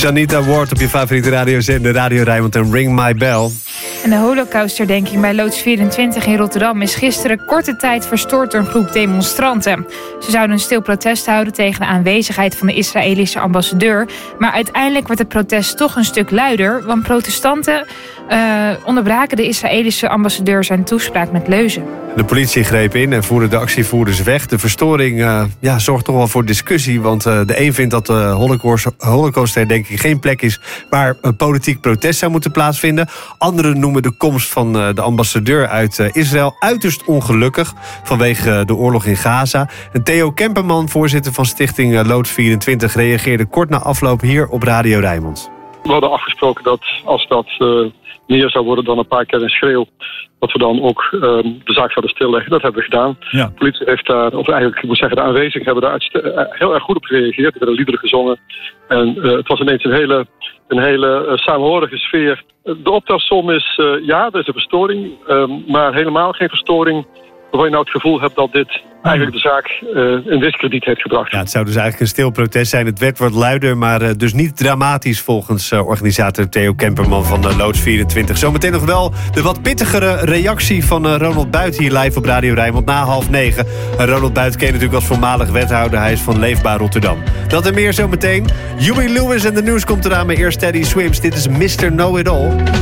Janita Ward op je favoriete radiozender Radio Rijnmond en Ring My Bell. En de Holocaustherdenking bij Loods 24 in Rotterdam is gisteren korte tijd verstoord door een groep demonstranten. Ze zouden een stil protest houden tegen de aanwezigheid van de Israëlische ambassadeur. Maar uiteindelijk werd het protest toch een stuk luider, want protestanten onderbraken de Israëlische ambassadeur zijn toespraak met leuzen. De politie greep in en voerde de actievoerders weg. De verstoring zorgt toch wel voor discussie, want de een vindt dat de Holocaustherdenking geen plek is waar een politiek protest zou moeten plaatsvinden. Anderen noemen de komst van de ambassadeur uit Israël uiterst ongelukkig vanwege de oorlog in Gaza. En Theo Kemperman, voorzitter van stichting Loods 24, reageerde kort na afloop hier op Radio Rijnmond. We hadden afgesproken dat als dat meer zou worden dan een paar keer een schreeuw, dat we dan ook de zaak zouden stilleggen. Dat hebben we gedaan. Ja. De politie heeft daar, of eigenlijk ik moet zeggen, de aanwezigen hebben daar heel erg goed op gereageerd. Er werden liederen gezongen. En het was ineens een hele samenhorige sfeer. De optelsom is, er is een verstoring, maar helemaal geen verstoring waarvan je nou het gevoel hebt dat dit eigenlijk de zaak in diskrediet heeft gebracht. Ja, het zou dus eigenlijk een stil protest zijn. Het werd wat luider, maar dus niet dramatisch volgens organisator Theo Kemperman van Loods 24. Zometeen nog wel de wat pittigere reactie van Ronald Buit hier live op Radio Rijnmond na 8:30. Ronald Buit ken je natuurlijk als voormalig wethouder. Hij is van Leefbaar Rotterdam. Dat en meer zometeen. Huey Lewis en de nieuws komt eraan, maar eerst Teddy Swims. Dit is Mr. Know-It-All.